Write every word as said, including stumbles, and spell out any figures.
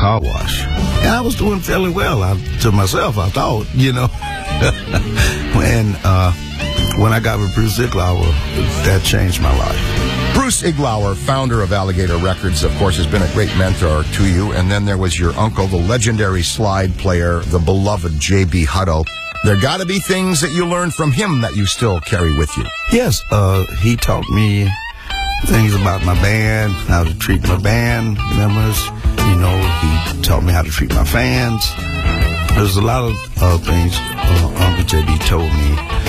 car wash. And I was doing fairly well I, to myself, I thought, you know. and uh, when I got with Bruce Iglauer, that changed my life. Bruce Iglauer, founder of Alligator Records, of course, has been a great mentor to you. And then there was your uncle, the legendary slide player, the beloved J B Hutto. There got to be things that you learned from him that you still carry with you. Yes, uh, he taught me things about my band, how to treat my band members. You know, he taught me how to treat my fans. There's a lot of uh, things uh, Uncle J B told me